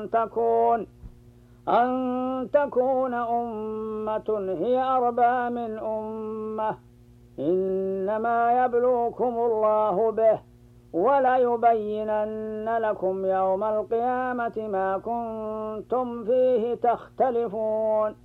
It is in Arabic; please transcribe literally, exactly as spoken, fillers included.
تكون أن تكون أمة هي أربى من أمة، إنما يبلوكم الله به وليبينن لكم يوم القيامة ما كنتم فيه تختلفون.